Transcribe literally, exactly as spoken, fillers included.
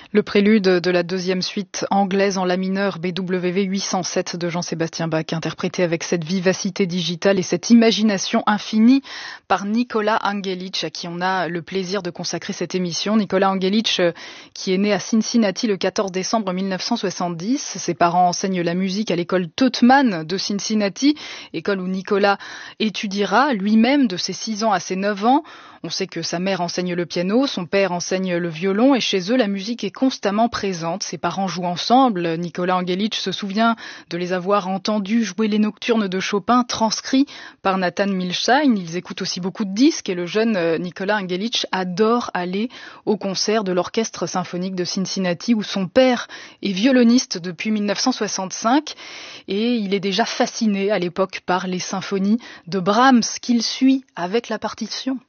Le prélude de la deuxième suite anglaise en la mineur B W V huit cent sept de Jean-Sébastien Bach, interprété avec cette vivacité digitale et cette imagination infinie par Nicola Angelic, à qui on a le plaisir de consacrer cette émission. Nicola Angelic, qui est né à Cincinnati le quatorze décembre mille neuf cent soixante-dix. Ses parents enseignent la musique à l'école Totman de Cincinnati, école où Nicola étudiera lui-même de ses six ans à ses neuf ans. On sait que sa mère enseigne le piano, son père enseigne le violon et chez eux, la musique est constamment présente. Ses parents jouent ensemble. Nicola Angelic se souvient de les avoir entendus jouer les nocturnes de Chopin transcrits par Nathan Milstein. Ils écoutent aussi beaucoup de disques et le jeune Nicola Angelic adore aller au concert de l'orchestre symphonique de Cincinnati où son père est violoniste depuis mille neuf cent soixante-cinq et il est déjà fasciné à l'époque par les symphonies de Brahms qu'il suit avec la partition.